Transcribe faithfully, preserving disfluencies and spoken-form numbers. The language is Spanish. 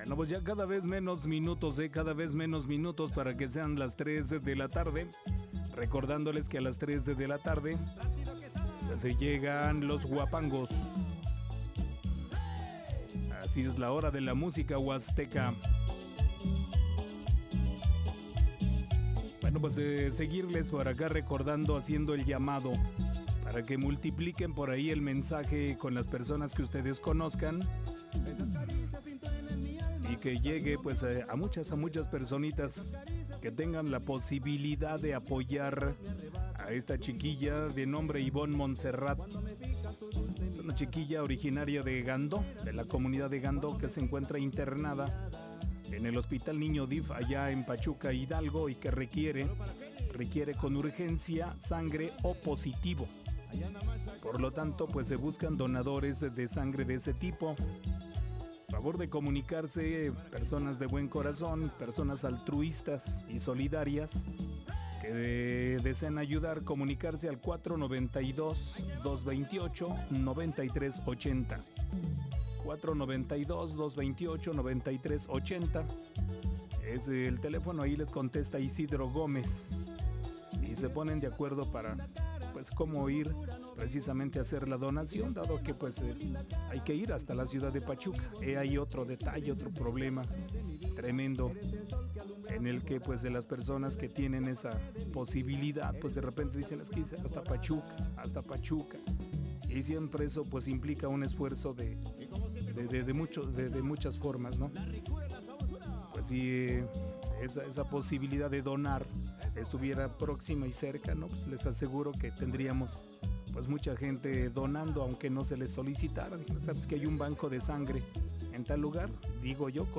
Bueno, pues ya cada vez menos minutos, ¿eh? Cada vez menos minutos para que sean las tres de la tarde. Recordándoles que a las tres de la tarde pues, se llegan los guapangos. Así es la hora de la música huasteca. Bueno, pues eh, seguirles por acá recordando, haciendo el llamado para que multipliquen por ahí el mensaje con las personas que ustedes conozcan y que llegue pues a, a muchas, a muchas personitas que tengan la posibilidad de apoyar a esta chiquilla de nombre Ivonne Montserrat. Es una chiquilla originaria de Gandó, de la comunidad de Gandó, que se encuentra internada en el Hospital Niño D I F allá en Pachuca, Hidalgo, y que requiere, requiere con urgencia sangre O positivo. Por lo tanto, pues se buscan donadores de sangre de ese tipo. Favor de comunicarse, personas de buen corazón, personas altruistas y solidarias que de, deseen ayudar, comunicarse al cuatro noventa y dos, doscientos veintiocho, noventa y tres ochenta. cuatro noventa y dos, doscientos veintiocho, noventa y tres ochenta. Es el teléfono, ahí les contesta Isidro Gómez. Y se ponen de acuerdo para, pues, cómo ir precisamente a hacer la donación, dado que, pues, eh, hay que ir hasta la ciudad de Pachuca. Eh, hay otro detalle, otro problema tremendo, en el que, pues, de las personas que tienen esa posibilidad, pues, de repente dicen, es que hasta Pachuca, hasta Pachuca. Y siempre eso, pues, implica un esfuerzo de, de, de, de, mucho, de, de muchas formas, ¿no? Pues si eh, esa, esa posibilidad de donar estuviera próxima y cerca, ¿no? Pues les aseguro que tendríamos pues mucha gente donando, aunque no se les solicitara. ¿Sabes que hay un banco de sangre en tal lugar? Digo yo,